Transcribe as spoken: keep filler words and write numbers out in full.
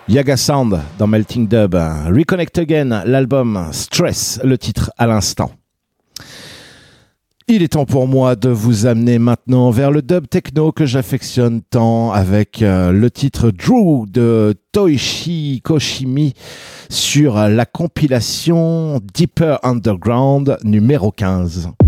Yaga Sound dans Melting Dub, Reconnect Again, l'album Stress, le titre à l'instant. Il est temps pour moi de vous amener maintenant vers le dub techno que j'affectionne tant avec euh, le titre Drew de Toichi Koshimi sur la compilation Deeper Underground numéro quinze.